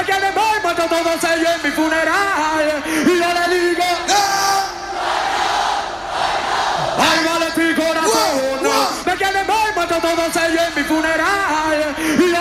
me quieren ver, muerto todos ellos en mi funeral. Y yo le digo, ay, vale tu corazón. Me quieren ver, muerto todos ellos en mi funeral. Y